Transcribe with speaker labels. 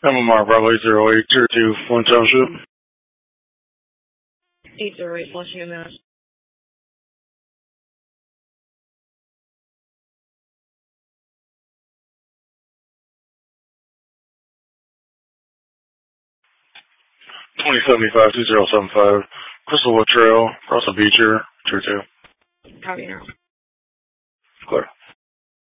Speaker 1: MMR Bravo 808 Flint Township.
Speaker 2: 808 Flushing, Mass.
Speaker 1: $2075-2075 Crystalwood Trail, across the beach here, Tier 2.
Speaker 2: Copy now.
Speaker 1: Clear.